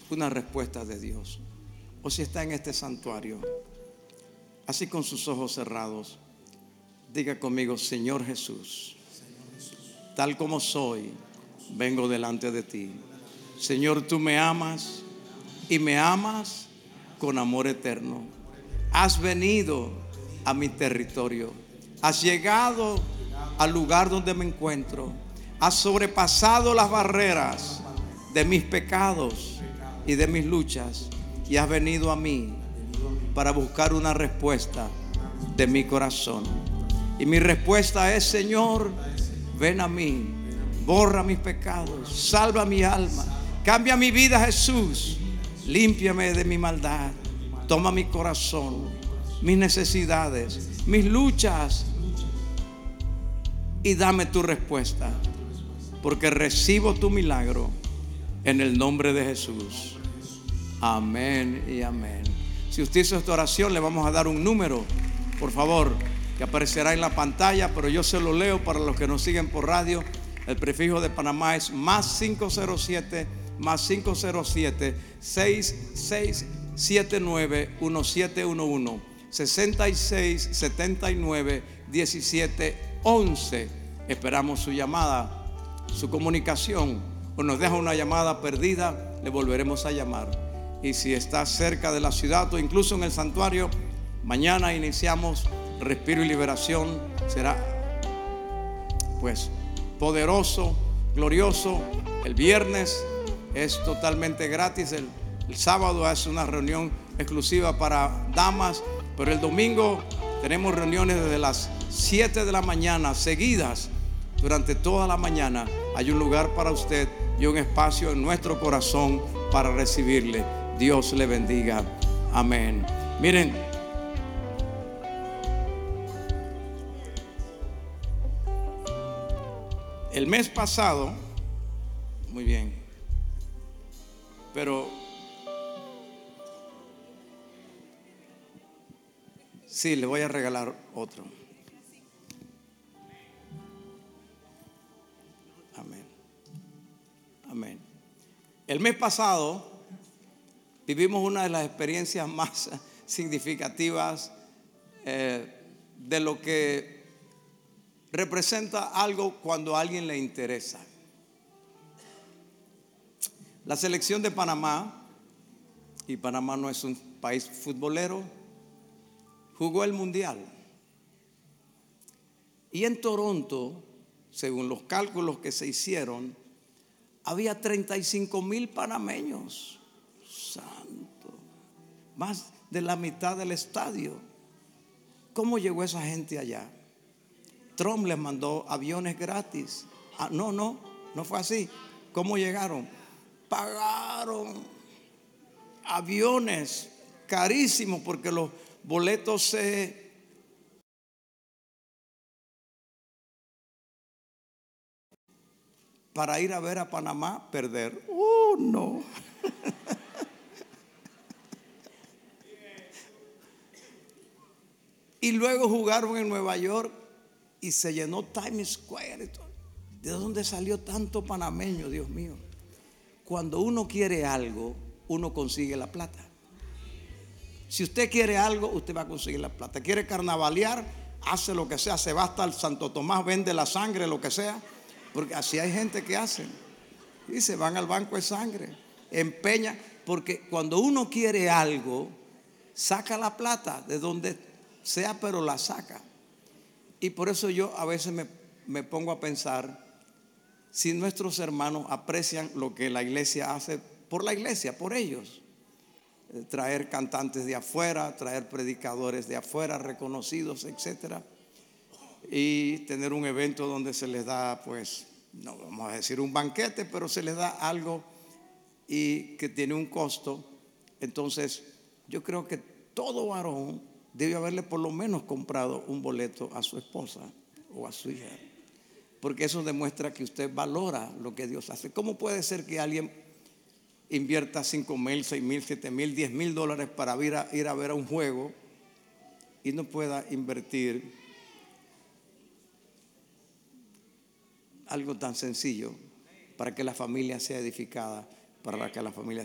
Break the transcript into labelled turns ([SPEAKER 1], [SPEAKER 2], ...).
[SPEAKER 1] una respuesta de Dios. O si está en este santuario, así con sus ojos cerrados, diga conmigo: Señor Jesús, tal como soy, vengo delante de ti. Señor, tú me amas y me amas con amor eterno. Has venido a mi territorio, has llegado al lugar donde me encuentro, has sobrepasado las barreras de mis pecados y de mis luchas y has venido a mí para buscar una respuesta de mi corazón. Y mi respuesta es: Señor, ven a mí, borra mis pecados, salva mi alma, cambia mi vida, Jesús, límpiame de mi maldad, toma mi corazón, mis necesidades, mis luchas y dame tu respuesta, porque recibo tu milagro en el nombre de Jesús. Amén y amén. Si usted hizo esta oración, le vamos a dar un número, por favor, que aparecerá en la pantalla, pero yo se lo leo para los que nos siguen por radio. El prefijo de Panamá es +507 6679 1711 6679 1711. Esperamos su llamada, su comunicación, o nos deja una llamada perdida, le volveremos a llamar. Y si está cerca de la ciudad o incluso en el santuario, mañana iniciamos Respiro y Liberación. Será pues poderoso, glorioso. El viernes es totalmente gratis. El sábado es una reunión exclusiva para damas, pero el domingo tenemos reuniones desde las 7 de la mañana seguidas. Durante toda la mañana hay un lugar para usted y un espacio en nuestro corazón para recibirle. Dios le bendiga. Amén. Miren, el mes pasado, muy bien, pero sí, le voy a regalar otro. Amén. Amén. El mes pasado vivimos una de las experiencias más significativas de lo que representa algo cuando a alguien le interesa. La selección de Panamá, y Panamá no es un país futbolero, jugó el mundial. Y en Toronto, según los cálculos que se hicieron, había 35,000 panameños. Santo, más de la mitad del estadio. ¿Cómo llegó esa gente allá? Trump les mandó aviones gratis. No fue así. ¿Cómo llegaron? Pagaron aviones carísimos porque los boletos para ir a ver a Panamá perder. No. Y luego jugaron en Nueva York y se llenó Times Square. ¿De dónde salió tanto panameño, Dios mío? Cuando uno quiere algo, uno consigue la plata. Si usted quiere algo, usted va a conseguir la plata. Quiere carnavalear, hace lo que sea, se va hasta el Santo Tomás, vende la sangre, lo que sea, porque así hay gente que hace. Y se van al banco de sangre, empeña, porque cuando uno quiere algo, saca la plata de donde sea, pero la saca. Y por eso yo a veces me pongo a pensar, si nuestros hermanos aprecian lo que la iglesia hace por la iglesia, por ellos, traer cantantes de afuera, traer predicadores de afuera reconocidos, etcétera, y tener un evento donde se les da, pues, no vamos a decir un banquete, pero se les da algo y que tiene un costo. Entonces yo creo que todo varón debe haberle por lo menos comprado un boleto a su esposa o a su hija, porque eso demuestra que usted valora lo que Dios hace. ¿Cómo puede ser que alguien invierta 5,000, 6,000, 7,000, 10,000 dólares para ir a ver a un juego y no pueda invertir algo tan sencillo para que la familia sea edificada, para que la familia